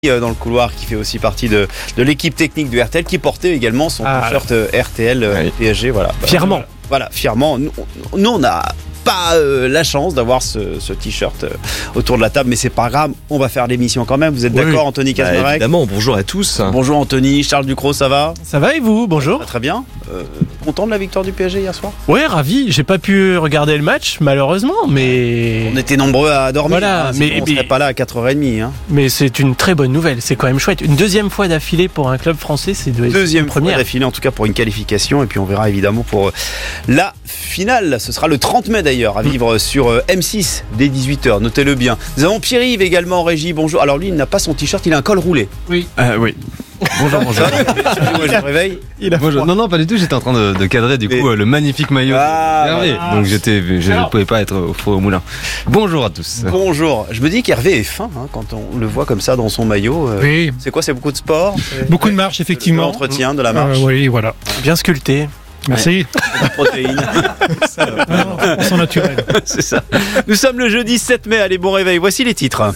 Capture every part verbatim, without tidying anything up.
dans le couloir qui fait aussi partie de, de l'équipe technique de R T L qui portait également son ah, t-shirt R T L euh, oui. P S G. Voilà. Fièrement. Voilà, fièrement. Nous, nous on n'a pas euh, la chance d'avoir ce, ce t-shirt euh, autour de la table, mais c'est pas grave, on va faire l'émission quand même. Vous êtes oui. d'accord, Anthony Kazmarek? Bah, évidemment, bonjour à tous. Bonjour Anthony, Charles Ducrot, ça va? Ça va et vous? Bonjour. Très, très bien. Euh, content de la victoire du P S G hier soir? Ouais, ravi. J'ai pas pu regarder le match, malheureusement, mais. On était nombreux à dormir. Voilà, hein, mais on mais... serait pas là à quatre heures trente. Hein. Mais c'est une très bonne nouvelle. C'est quand même chouette. Une deuxième fois d'affilée pour un club français, c'est de deuxième première. fois d'affilée, en tout cas pour une qualification, et puis on verra évidemment pour la finale. Ce sera le trente mai d'ailleurs, à vivre sur M six dès dix-huit heures. Notez-le bien. Nous avons Pierre-Yves également en régie. Bonjour. Alors lui, il n'a pas son t-shirt, il a un col roulé. Oui. Euh, oui. Bonjour, bonjour. Moi, je me réveille. Il a bonjour. Non, non, pas du tout. J'étais en train de, de cadrer du coup Mais... le magnifique maillot. Ah, Hervé. bah, Donc j'étais, je ne pouvais pas être au four au moulin. Bonjour à tous. Bonjour. Je me dis qu'Hervé est fin hein, quand on le voit comme ça dans son maillot. Euh, Oui. C'est quoi? C'est beaucoup de sport? Beaucoup de marche, effectivement. De l'entretien, de la marche. Euh, oui, voilà. bien sculpté. Merci. De protéines. Ils sont naturels. C'est ça. Nous sommes le jeudi sept mai. Allez, bon réveil. Voici les titres.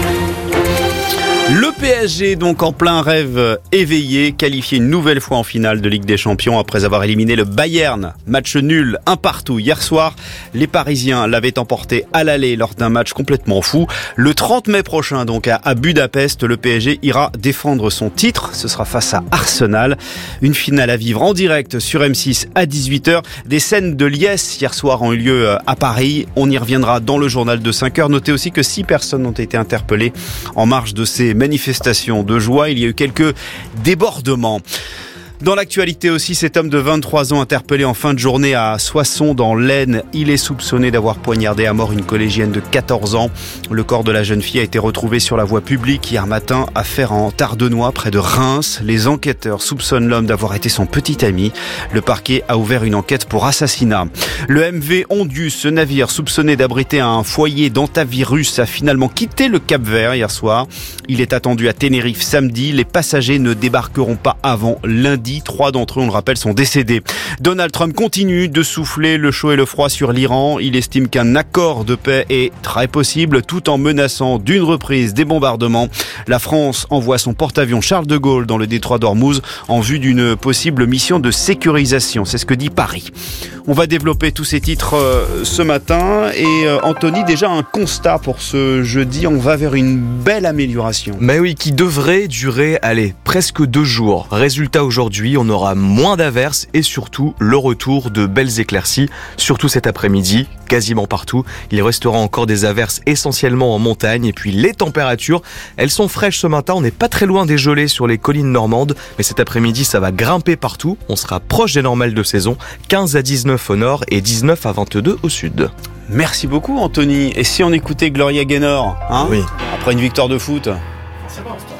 Le P S G, donc en plein rêve éveillé, qualifié une nouvelle fois en finale de Ligue des Champions après avoir éliminé le Bayern. Match nul, un partout hier soir. Les Parisiens l'avaient emporté à l'aller lors d'un match complètement fou. Le trente mai prochain, donc à Budapest, le P S G ira défendre son titre. Ce sera face à Arsenal. Une finale à vivre en direct sur M six à dix-huit heures. Des scènes de liesse hier soir ont eu lieu à Paris. On y reviendra dans le journal de cinq heures. Notez aussi que six personnes ont été interpellées en marge de ces manifestation de joie. Il y a eu quelques débordements. Dans l'actualité aussi, cet homme de vingt-trois ans interpellé en fin de journée à Soissons dans l'Aisne. Il est soupçonné d'avoir poignardé à mort une collégienne de quatorze ans. Le corps de la jeune fille a été retrouvé sur la voie publique hier matin à Fère-en-Tardenois, près de Reims. Les enquêteurs soupçonnent l'homme d'avoir été son petit ami. Le parquet a ouvert une enquête pour assassinat. Le M V Ondius, ce navire soupçonné d'abriter un foyer d'antavirus, a finalement quitté le Cap-Vert hier soir. Il est attendu à Tenerife samedi. Les passagers ne débarqueront pas avant lundi. Trois d'entre eux, on le rappelle, sont décédés. Donald Trump continue de souffler le chaud et le froid sur l'Iran. Il estime qu'un accord de paix est très possible, tout en menaçant d'une reprise des bombardements. La France envoie son porte-avions Charles de Gaulle dans le détroit d'Ormuz en vue d'une possible mission de sécurisation. C'est ce que dit Paris. On va développer tous ces titres euh, ce matin. Et euh, Anthony, déjà un constat pour ce jeudi. On va vers une belle amélioration. Mais oui, qui devrait durer, allez, presque deux jours. Résultat aujourd'hui, on aura moins d'averses et surtout le retour de belles éclaircies, surtout cet après-midi, quasiment partout. Il restera encore des averses essentiellement en montagne et puis les températures, elles sont fraîches ce matin. On n'est pas très loin des gelées sur les collines normandes, mais cet après-midi, ça va grimper partout. On sera proche des normales de saison, quinze à dix-neuf au nord et dix-neuf à vingt-deux au sud. Merci beaucoup Anthony. Et si on écoutait Gloria Gaynor, hein, oui. après une victoire de foot? C'est bon,